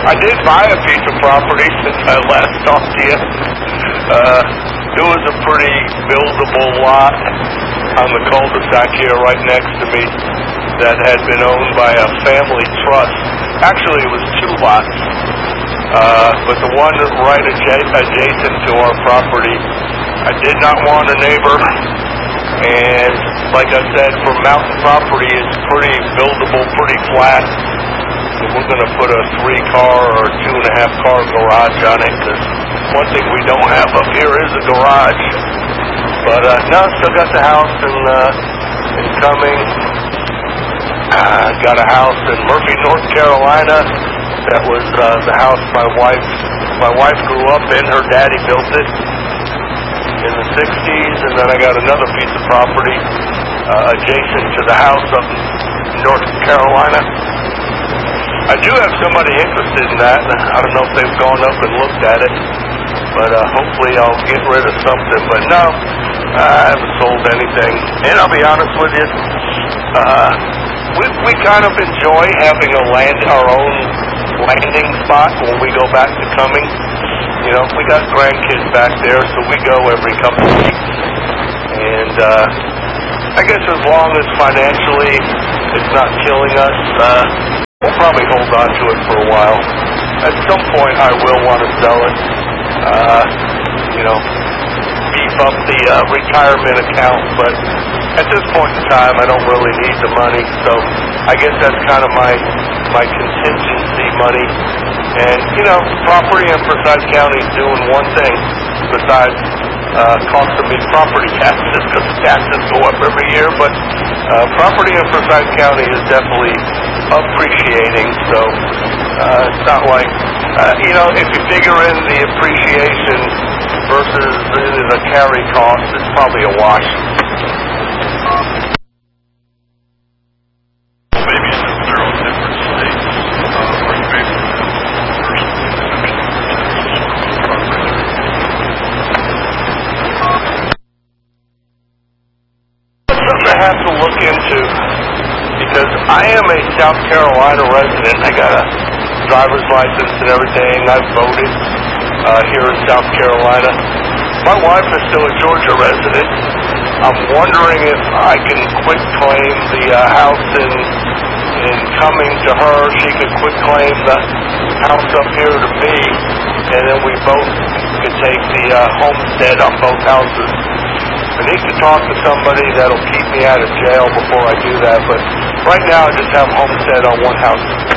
I did buy a piece of property since I last talked to you. It was a pretty buildable lot on the cul-de-sac here right next to me that had been owned by a family trust. Actually, it was two lots, but the one right adjacent to our property, I did not want a neighbor, and like I said, for mountain property, it's pretty buildable, pretty flat. So we're going to put a 3-car or 2.5-car garage on it, because one thing we don't have up here is a garage. But no, still got the house in Cumming. Got a house in Murphy, North Carolina. That was the house my wife grew up in. Her daddy built it in the 60s, and then I got another piece of property adjacent to the house up in North Carolina. I do have somebody interested in that. I don't know if they've gone up and looked at it, but hopefully I'll get rid of something. But no, I haven't sold anything. And I'll be honest with you, we kind of enjoy having our own landing spot when we go back to Cumming. You know, we got grandkids back there, so we go every couple of weeks. And I guess as long as financially it's not killing us, we'll probably hold on to it for a while. At some point, I will want to sell it. Beef up the retirement account, but at this point in time, I don't really need the money. So I guess that's kind of my contingency money. And property in Forsyth County is doing one thing besides costing me property taxes, because taxes go up every year. But property in Forsyth County is definitely appreciating. So it's not like if you figure in the appreciation versus the carry cost, it's probably a wash. Maybe since they're on different states, are you able to It's something I have to look into, because I am a South Carolina resident. I got a driver's license and everything. I've voted here in South Carolina. My wife is still a Georgia resident. I'm wondering if I can quit claim the house in Cumming to her. She could quit claim the house up here to me, and then we both could take the homestead on both houses. I need to talk to somebody that'll keep me out of jail before I do that, but right now I just have homestead on one house.